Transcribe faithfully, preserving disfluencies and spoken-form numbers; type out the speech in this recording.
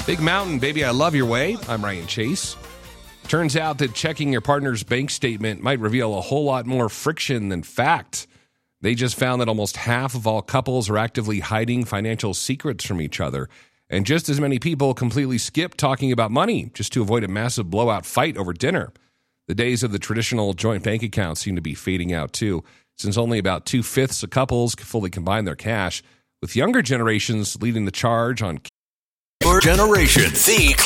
Big Mountain, baby, I love your way. I'm Ryan Chase. Turns out that checking your partner's bank statement might reveal a whole lot more friction than fact. They just found that almost half of all couples are actively hiding financial secrets from each other. And just as many people completely skip talking about money just to avoid a massive blowout fight over dinner. The days of the traditional joint bank account seem to be fading out too, since only about two-fifths of couples fully combine their cash, with younger generations leading the charge on Your generation, the